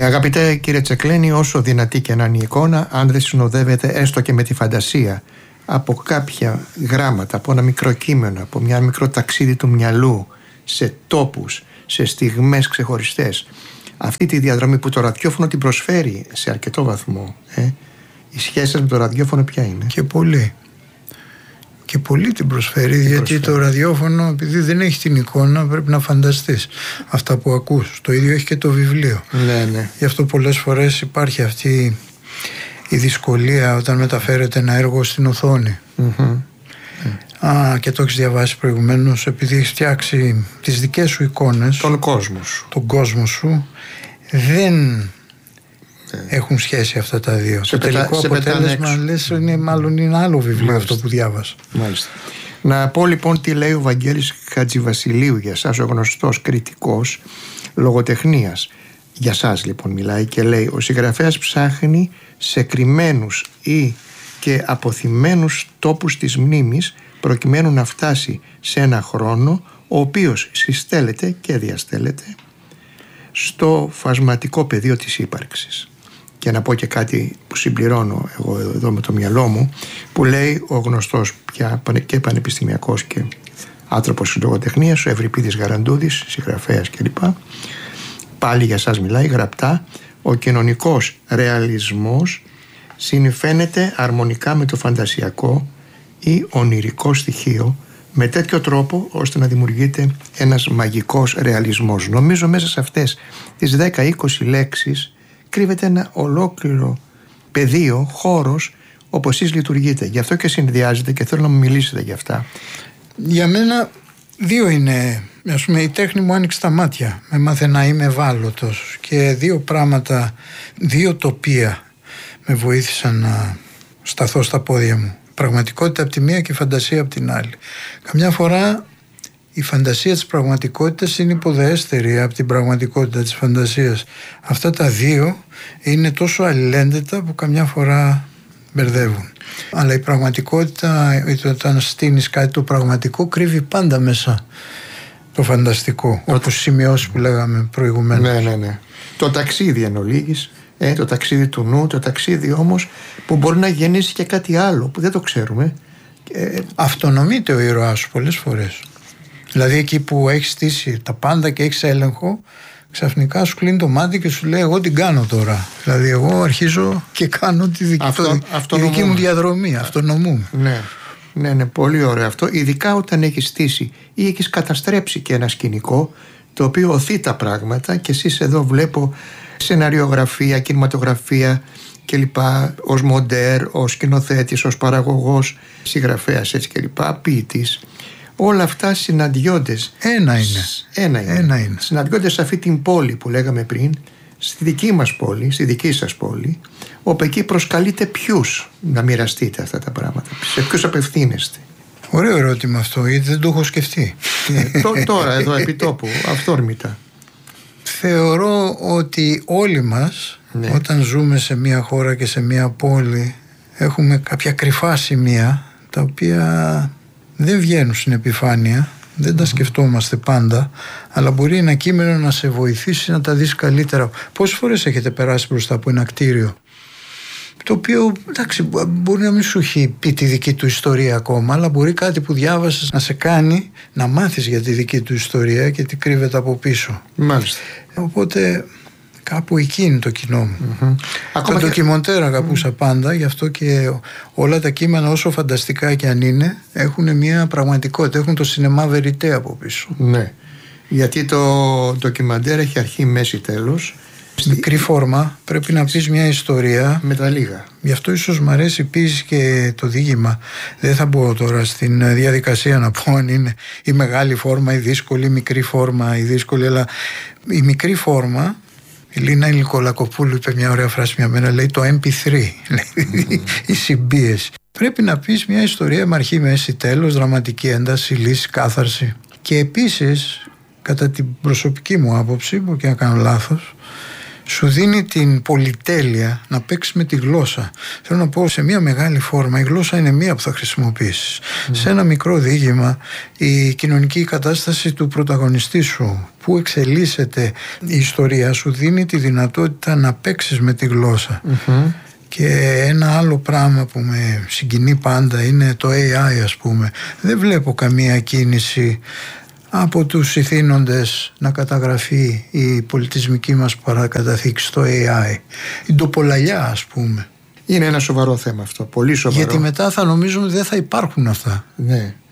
Αγαπητέ κύριε Τσεκλένη, όσο δυνατή και να είναι η εικόνα, αν δεν συνοδεύεται έστω και με τη φαντασία από κάποια γράμματα, από ένα μικρό κείμενο, από μια μικρό ταξίδι του μυαλού σε τόπους, σε στιγμές ξεχωριστές, αυτή τη διαδρομή που το ραδιόφωνο την προσφέρει σε αρκετό βαθμό, η σχέση σας με το ραδιόφωνο ποια είναι? Και πολύ την προσφέρει, γιατί το ραδιόφωνο, επειδή δεν έχει την εικόνα, πρέπει να φανταστείς αυτά που ακούς. Το ίδιο έχει και το βιβλίο. Ναι. Γι' αυτό πολλές φορές υπάρχει αυτή η δυσκολία όταν μεταφέρεται ένα έργο στην οθόνη. Και το έχεις διαβάσει προηγουμένως, επειδή έχεις φτιάξει τις δικές σου εικόνες, τον κόσμο σου, δεν έχουν σχέση αυτά τα δύο. Το τελικό αποτέλεσμα λες μάλλον είναι άλλο βιβλίο. Αυτό που διάβασα. Μάλιστα. Να πω λοιπόν τι λέει ο Βαγγέλης Χατζηβασιλείου για σας, ο γνωστός κριτικός λογοτεχνίας. Για σας λοιπόν μιλάει και λέει: ο συγγραφέας ψάχνει σε κρυμμένους ή και αποθυμένους τόπους της μνήμης προκειμένου να φτάσει σε ένα χρόνο ο οποίος συστέλλεται και διαστέλλεται στο φασματικό πεδίο της ύπαρξης. Και να πω και κάτι που συμπληρώνω εγώ εδώ με το μυαλό μου, που λέει ο γνωστός πια και πανεπιστημιακός και άνθρωπος της λογοτεχνίας, ο Ευρυπίδης Γαραντούδης, συγγραφέας κλπ. Πάλι για σας μιλάει γραπτά: ο κοινωνικός ρεαλισμός συμφαίνεται αρμονικά με το φαντασιακό ή ονειρικό στοιχείο με τέτοιο τρόπο ώστε να δημιουργείται ένας μαγικός ρεαλισμός. Νομίζω μέσα σε αυτές τις 10-20 λέξεις κρύβεται ένα ολόκληρο πεδίο, χώρος, όπως εσείς λειτουργείτε. Γι' αυτό και συνδυάζετε και θέλω να μου μιλήσετε γι' αυτά. Για μένα δύο είναι. Ας πούμε, η τέχνη μου άνοιξε τα μάτια. Με μάθε να είμαι ευάλωτος. Και δύο πράγματα, δύο τοπία με βοήθησαν να σταθώ στα πόδια μου. Πραγματικότητα από τη μία και φαντασία από την άλλη. Καμιά φορά η φαντασία της πραγματικότητας είναι υποδεέστερη από την πραγματικότητα της φαντασίας. Αυτά τα δύο είναι τόσο αλληλένδετα που καμιά φορά μπερδεύουν. Αλλά η πραγματικότητα, όταν στείνεις κάτι το πραγματικό, κρύβει πάντα μέσα το φανταστικό, όπως σημειώσεις που λέγαμε προηγουμένως. Ναι. Το ταξίδι εν ολίγης, το ταξίδι του νου, το ταξίδι όμως που μπορεί να γεννήσει και κάτι άλλο που δεν το ξέρουμε. Αυτονομείται ο ήρωάς σου πολλές φορές. Δηλαδή εκεί που έχεις στήσει τα πάντα και έχεις έλεγχο, ξαφνικά σου κλείνει το μάτι και σου λέει: εγώ την κάνω τώρα. Δηλαδή εγώ αρχίζω και κάνω τη δική μου διαδρομή. Αυτονομούμε. Ναι, πολύ ωραίο αυτό. Ειδικά όταν έχεις στήσει ή έχεις καταστρέψει και ένα σκηνικό το οποίο οθεί τα πράγματα, και εσείς εδώ βλέπω σεναριογραφία, κινηματογραφία κλπ. Ως μοντέρ, ως σκηνοθέτης, ως παραγωγός, συγγραφέας έτσι κλπ. Ποιητής. Όλα αυτά συναντιόνται. Ένα είναι. Συναντιόνται σε αυτή την πόλη που λέγαμε πριν, στη δική μας πόλη, στη δική σας πόλη, όπου εκεί προσκαλείτε ποιους να μοιραστείτε αυτά τα πράγματα, σε ποιους απευθύνεστε? Ωραίο ερώτημα αυτό, γιατί δεν το έχω σκεφτεί. Τώρα εδώ επί τόπου, αυθόρμητα. Θεωρώ ότι όλοι μας, όταν ζούμε σε μια χώρα και σε μια πόλη, έχουμε κάποια κρυφά σημεία τα οποία δεν βγαίνουν στην επιφάνεια, δεν τα σκεφτόμαστε πάντα, αλλά μπορεί ένα κείμενο να σε βοηθήσει να τα δεις καλύτερα. Πόσες φορές έχετε περάσει μπροστά από ένα κτίριο το οποίο, εντάξει, μπορεί να μην σου έχει πει τη δική του ιστορία ακόμα, αλλά μπορεί κάτι που διάβασες να σε κάνει να μάθεις για τη δική του ιστορία και τι κρύβεται από πίσω. Μάλιστα. Οπότε κάπου εκεί είναι το κοινό μου. Το ντοκιμοντέρ αγαπούσα πάντα, γι' αυτό και όλα τα κείμενα, όσο φανταστικά και αν είναι, έχουν μια πραγματικότητα, έχουν το σινεμά βεριτέ από πίσω. Ναι, γιατί το ντοκιμαντέρ έχει αρχή, μέση, τέλος. Στη μικρή φόρμα πρέπει να πεις μια ιστορία με τα λίγα. Γι' αυτό ίσως μ' αρέσει επίσης και το διήγημα. Δεν θα μπω τώρα στην διαδικασία να πω αν είναι η μεγάλη φόρμα, η δύσκολη, η μικρή φόρμα, η δύσκολη, αλλά η μικρή φόρμα, η Λίνα Ιλικολακοπούλου είπε μια ωραία φράση μια μέρα, λέει το MP3, η συμπίεση. Πρέπει να πεις μια ιστορία με αρχή, μέση, τέλος, δραματική ένταση, λύση, κάθαρση. Και επίσης, κατά την προσωπική μου άποψη, που και να κάνω λάθος, σου δίνει την πολυτέλεια να παίξεις με τη γλώσσα. Θέλω να πω, σε μια μεγάλη φόρμα η γλώσσα είναι μία που θα χρησιμοποιήσεις. Σε ένα μικρό διήγημα η κοινωνική κατάσταση του πρωταγωνιστή σου που εξελίσσεται η ιστορία σου δίνει τη δυνατότητα να παίξεις με τη γλώσσα. Και ένα άλλο πράγμα που με συγκινεί πάντα είναι το AI, ας πούμε. Δεν βλέπω καμία κίνηση από τους ηθήνοντες να καταγραφεί η πολιτισμική μας παρακαταθήκη στο AI. Η ντοπολαλιά, ας πούμε. Είναι ένα σοβαρό θέμα αυτό, πολύ σοβαρό. Γιατί μετά θα νομίζουμε δεν θα υπάρχουν αυτά. Ναι.